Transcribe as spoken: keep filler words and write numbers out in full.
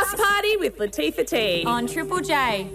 House Party with Latifah T. on Triple J.